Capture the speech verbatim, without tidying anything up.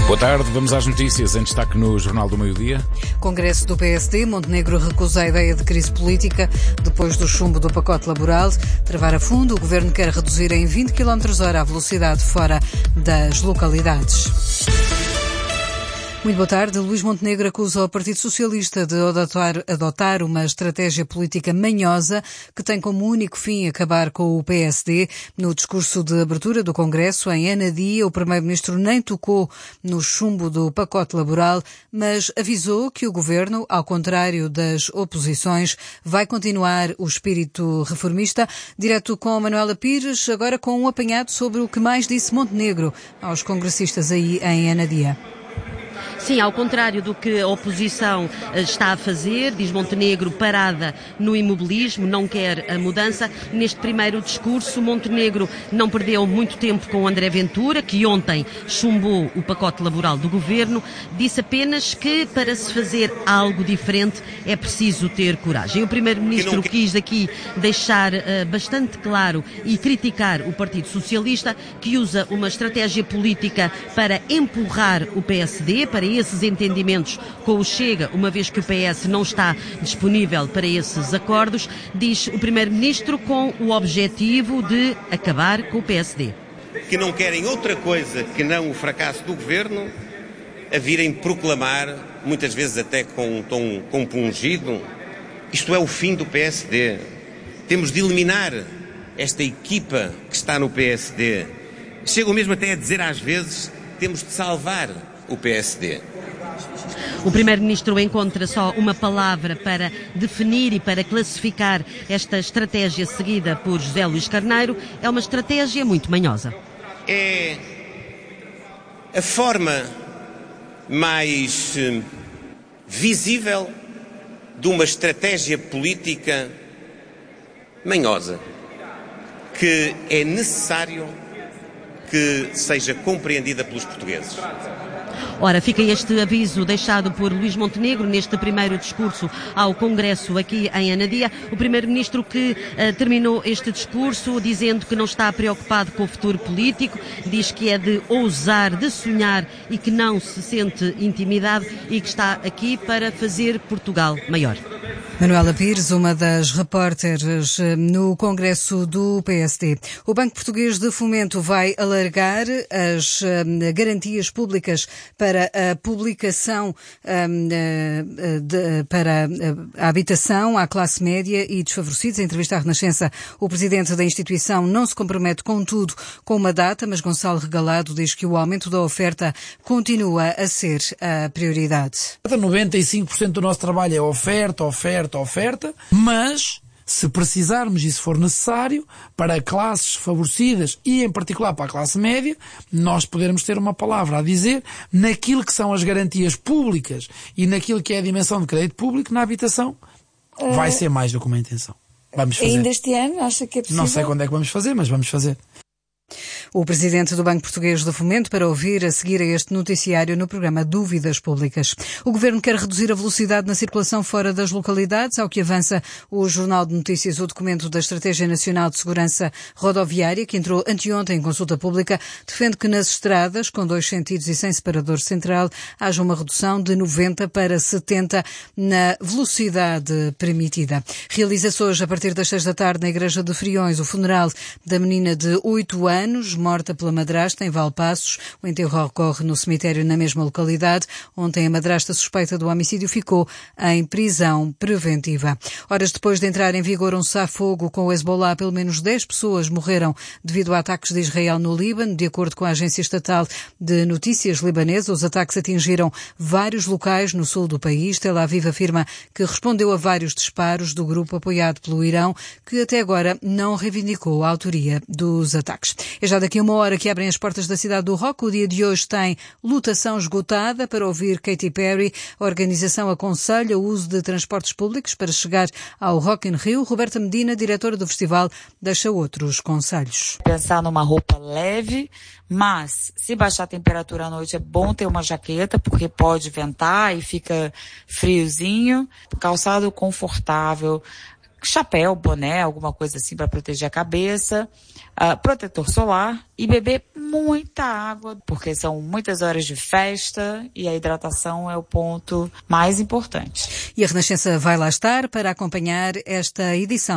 Boa tarde, vamos às notícias em destaque no Jornal do Meio-Dia. Congresso do P S D, Montenegro recusa a ideia de crise política depois do chumbo do pacote laboral. Travar a fundo, o Governo quer reduzir em vinte quilómetros hora a velocidade fora das localidades. Muito boa tarde. Luís Montenegro acusa o Partido Socialista de adotar, adotar uma estratégia política manhosa que tem como único fim acabar com o P S D. No discurso de abertura do Congresso, em Anadia, o Primeiro-Ministro nem tocou no chumbo do pacote laboral, mas avisou que o Governo, ao contrário das oposições, vai continuar o espírito reformista. Direto com Manuela Pires, agora com um apanhado sobre o que mais disse Montenegro aos congressistas aí em Anadia. Sim, ao contrário do que a oposição está a fazer, diz Montenegro, parada no imobilismo, não quer a mudança. Neste primeiro discurso, Montenegro não perdeu muito tempo com André Ventura, que ontem chumbou o pacote laboral do Governo. Disse apenas que para se fazer algo diferente é preciso ter coragem. O Primeiro-Ministro quis aqui deixar uh, bastante claro e criticar o Partido Socialista, que usa uma estratégia política para empurrar o P S D, para esses entendimentos com o Chega, uma vez que o P S não está disponível para esses acordos, diz o Primeiro-Ministro, com o objetivo de acabar com o P S D. Que não querem outra coisa que não o fracasso do Governo, a virem proclamar, muitas vezes até com um tom compungido, isto é o fim do P S D. Temos de eliminar esta equipa que está no P S D. Chegam mesmo até a dizer às vezes, temos de salvar o P S D. O Primeiro-Ministro encontra só uma palavra para definir e para classificar esta estratégia seguida por José Luís Carneiro. É uma estratégia muito manhosa. É a forma mais uh, visível de uma estratégia política manhosa, que é necessário que seja compreendida pelos portugueses. Ora, fica este aviso deixado por Luís Montenegro neste primeiro discurso ao Congresso aqui em Anadia. O Primeiro-Ministro que uh, terminou este discurso dizendo que não está preocupado com o futuro político, diz que é de ousar, de sonhar e que não se sente intimidado e que está aqui para fazer Portugal maior. Manuela Pires, uma das repórteres no Congresso do P S D. O Banco Português de Fomento vai alargar as garantias públicas para a publicação, de, para a habitação à classe média e desfavorecidos. Em entrevista à Renascença, o presidente da instituição não se compromete, contudo, com uma data, mas Gonçalo Regalado diz que o aumento da oferta continua a ser a prioridade. noventa e cinco por cento do nosso trabalho é oferta, oferta, oferta, mas se precisarmos e se for necessário para classes favorecidas e em particular para a classe média, nós podermos ter uma palavra a dizer naquilo que são as garantias públicas e naquilo que é a dimensão de crédito público na habitação, uh, vai ser mais do que uma intenção. Vamos fazer. Ainda este ano, acha que é possível? Não sei quando é que vamos fazer, mas vamos fazer. O presidente do Banco Português de Fomento para ouvir a seguir a este noticiário no programa Dúvidas Públicas. O Governo quer reduzir a velocidade na circulação fora das localidades, ao que avança o Jornal de Notícias, o documento da Estratégia Nacional de Segurança Rodoviária, que entrou anteontem em consulta pública, defende que nas estradas, com dois sentidos e sem separador central, haja uma redução de noventa para setenta na velocidade permitida. Realiza-se hoje, a partir das seis da tarde, na Igreja de Friões, o funeral da menina de oito anos, morta pela madrasta em Valpassos. O enterro ocorre no cemitério na mesma localidade. Ontem a madrasta suspeita do homicídio ficou em prisão preventiva. Horas depois de entrar em vigor um cessar-fogo com o Hezbollah, pelo menos dez pessoas morreram devido a ataques de Israel no Líbano. De acordo com a agência estatal de notícias libanesa, os ataques atingiram vários locais no sul do país. Tel Aviv afirma que respondeu a vários disparos do grupo apoiado pelo Irão, que até agora não reivindicou a autoria dos ataques. É já daqui a uma hora que abrem as portas da cidade do rock. O dia de hoje tem lotação esgotada para ouvir Katy Perry. A organização aconselha o uso de transportes públicos para chegar ao Rock in Rio. Roberta Medina, diretora do festival, deixa outros conselhos. Pensar numa roupa leve, mas se baixar a temperatura à noite é bom ter uma jaqueta, porque pode ventar e fica friozinho. Calçado confortável, chapéu, boné, alguma coisa assim para proteger a cabeça, uh, protetor solar e beber muita água, porque são muitas horas de festa e a hidratação é o ponto mais importante. E a Renascença vai lá estar para acompanhar esta edição